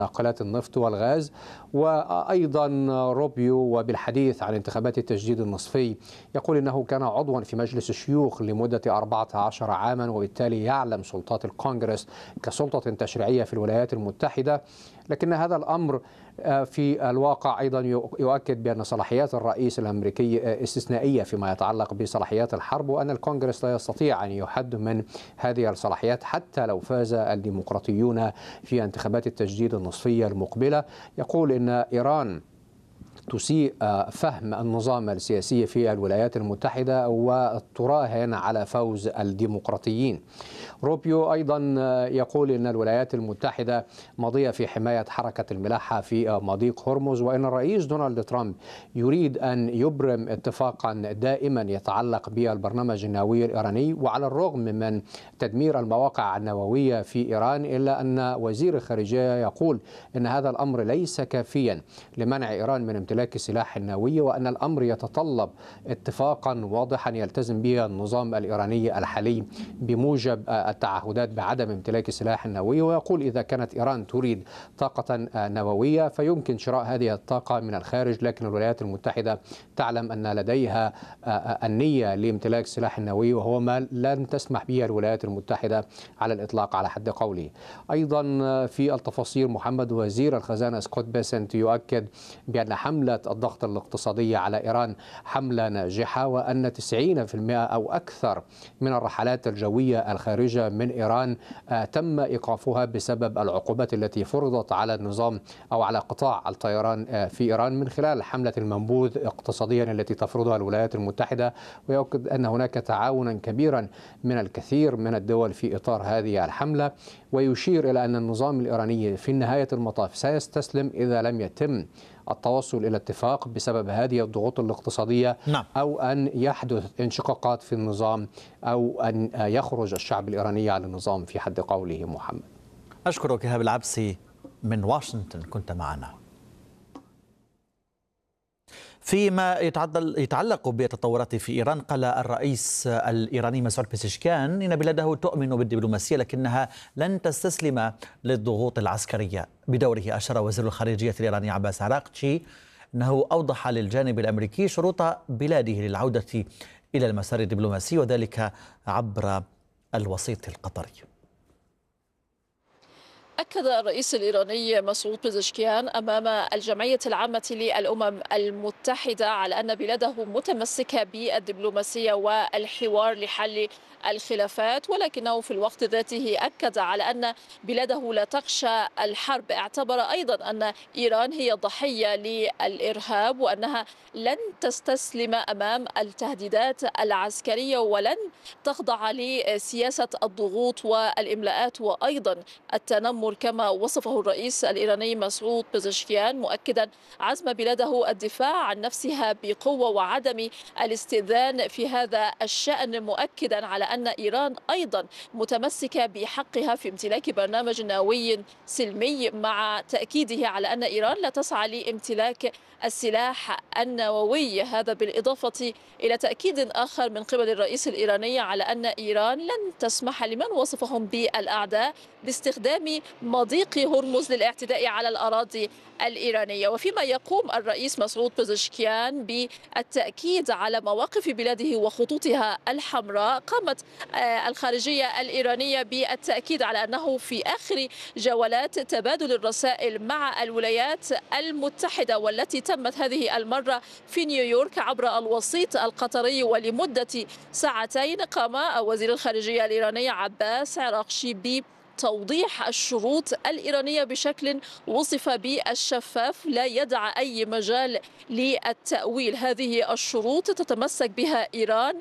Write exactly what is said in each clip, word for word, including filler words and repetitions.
ناقلات النفط والغاز. وأيضا روبيو وبالحديث عن انتخابات التجديد النصفي يقول إنه كان عضوا في مجلس الشيوخ لمدة أربعة عشر عاما، وبالتالي يعلم سلطات الكونغرس كسلطة تشريعية في الولايات المتحدة. لكن هذا الأمر في الواقع أيضا يؤكد بأن صلاحيات الرئيس الأمريكي استثنائية فيما يتعلق بصلاحيات الحرب، وأن الكونغرس لا يستطيع أن يحد من هذه الصلاحيات حتى لو فاز الديمقراطيون في انتخابات التجديد النصفية المقبلة. يقول إن إيران تسيء فهم النظام السياسي في الولايات المتحدة وتراهن على فوز الديمقراطيين. روبيو أيضا يقول إن الولايات المتحدة ماضية في حماية حركة الملاحة في مضيق هرمز، وإن الرئيس دونالد ترامب يريد أن يبرم اتفاقا دائما يتعلق بالبرنامج النووي الإيراني. وعلى الرغم من تدمير المواقع النووية في إيران، إلا أن وزير الخارجية يقول إن هذا الأمر ليس كافيا لمنع إيران من امتلاك السلاح النووي، وأن الأمر يتطلب اتفاقا واضحا يلتزم به النظام الإيراني الحالي بموجب التعهدات بعدم امتلاك السلاح النووي. ويقول إذا كانت إيران تريد طاقة نووية فيمكن شراء هذه الطاقة من الخارج، لكن الولايات المتحدة تعلم أن لديها النية لامتلاك السلاح النووي، وهو ما لن تسمح به الولايات المتحدة على الإطلاق على حد قوله. أيضا في التفاصيل محمد وزير الخزانة سكوت بيسنت يؤكد بأن حملة الضغط الاقتصادية على إيران حملة ناجحة، وأن تسعين بالمئة أو أكثر من الرحلات الجوية الخارجة من إيران تم إيقافها بسبب العقوبات التي فرضت على النظام أو على قطاع الطيران في إيران من خلال حملة المنبوذ اقتصاديا التي تفرضها الولايات المتحدة. ويؤكد أن هناك تعاونا كبيرا من الكثير من الدول في إطار هذه الحملة، ويشير إلى أن النظام الإيراني في نهاية المطاف سيستسلم إذا لم يتم التوصل إلى اتفاق بسبب هذه الضغوط الاقتصادية. نعم. أو أن يحدث انشقاقات في النظام، أو أن يخرج الشعب الإيراني على النظام في حد قوله. محمد، أشكرك إيهاب العبسي من واشنطن، كنت معنا. فيما يتعلق بالتطورات في إيران، قال الرئيس الإيراني مسعود بيزشكيان إن بلاده تؤمن بالدبلوماسية لكنها لن تستسلم للضغوط العسكرية. بدوره أشار وزير الخارجية الإيراني عباس عراقچي أنه أوضح للجانب الأمريكي شروط بلاده للعودة إلى المسار الدبلوماسي، وذلك عبر الوسيط القطري. أكد الرئيس الإيراني مسعود بيزشكيان أمام الجمعية العامة للأمم المتحدة على أن بلاده متمسكة بالدبلوماسية والحوار لحل الخلافات، ولكنه في الوقت ذاته أكد على أن بلاده لا تخشى الحرب. اعتبر أيضا أن إيران هي ضحية للإرهاب، وأنها لن تستسلم أمام التهديدات العسكرية ولن تخضع لسياسة الضغوط والإملاءات وأيضا التنمر كما وصفه الرئيس الإيراني مسعود بيزشكيان، مؤكدا عزم بلاده الدفاع عن نفسها بقوة وعدم الاستئذان في هذا الشأن، مؤكدا على أن إيران أيضا متمسكة بحقها في امتلاك برنامج نووي سلمي، مع تأكيده على أن إيران لا تسعى لامتلاك السلاح النووي. هذا بالإضافة إلى تأكيد آخر من قبل الرئيس الإيراني على أن إيران لن تسمح لمن وصفهم بالأعداء باستخدام مضيق هرمز للاعتداء على الأراضي الإيرانية. وفيما يقوم الرئيس مسعود بيزشكيان بالتأكيد على مواقف بلاده وخطوطها الحمراء، قامت الخارجية الإيرانية بالتأكيد على أنه في آخر جولات تبادل الرسائل مع الولايات المتحدة والتي تمت هذه المرة في نيويورك عبر الوسيط القطري ولمدة ساعتين، قام وزير الخارجية الإيراني عباس عراقچي ب توضيح الشروط الإيرانية بشكل وصف بالشفاف لا يدع أي مجال للتأويل. هذه الشروط تتمسك بها إيران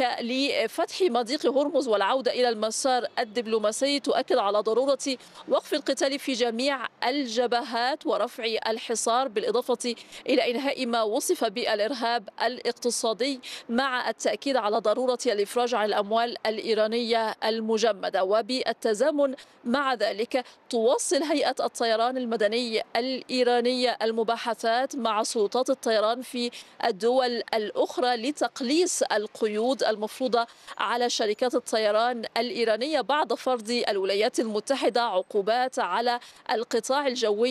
لفتح مضيق هرمز والعودة إلى المسار الدبلوماسي، تؤكد على ضرورة وقف القتال في جميع الجبهات ورفع الحصار، بالإضافة إلى إنهاء ما وصف بالإرهاب الاقتصادي، مع التأكيد على ضرورة الإفراج عن الأموال الإيرانية المجمدة. وبالتزامن مع ذلك تواصل هيئة الطيران المدني الإيرانية المباحثات مع سلطات الطيران في الدول الأخرى لتقليص القيود المفروضة على شركات الطيران الإيرانية بعد فرض الولايات المتحدة عقوبات على القطاع الجوي